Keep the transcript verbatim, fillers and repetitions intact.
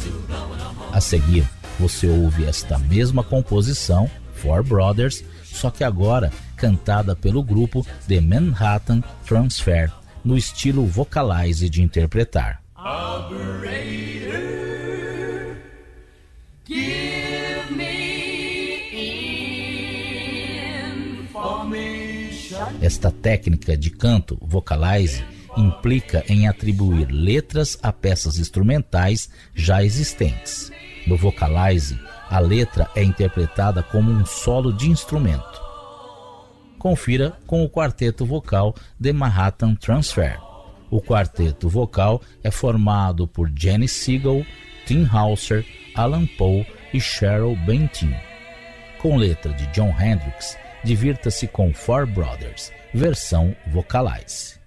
A seguir, você ouve esta mesma composição, Four Brothers, só que agora cantada pelo grupo The Manhattan Transfer, no estilo Vocalize de interpretar. Operator, give me information. Esta técnica de canto Vocalize implica em atribuir letras a peças instrumentais já existentes. No Vocalize, a letra é interpretada como um solo de instrumento. Confira com o quarteto vocal The Manhattan Transfer. O quarteto vocal é formado por Jenny Segal, Tim Hauser, Alan Paul e Cheryl Bentin. Com letra de Jon Hendricks, divirta-se com Four Brothers, versão Vocalize.